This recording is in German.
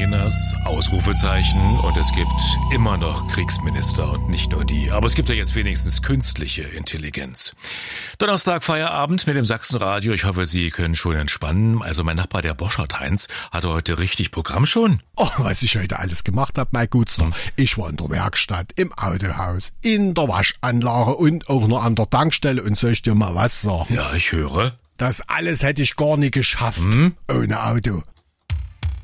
Bundestrainers, Ausrufezeichen und es gibt immer noch Kriegsminister und nicht nur die. Aber es gibt ja jetzt wenigstens künstliche Intelligenz. Donnerstag Feierabend mit dem Sachsenradio. Ich hoffe, Sie können schon entspannen. Also mein Nachbar, der Boschert Heinz, hatte heute richtig Programm schon. Oh, was ich heute alles gemacht habe, mein Gutster. Ich war in der Werkstatt, im Autohaus, in der Waschanlage und auch noch an der Tankstelle und soll ich dir mal was sagen? Ja, ich höre. Das alles hätte ich gar nicht geschafft ohne Auto.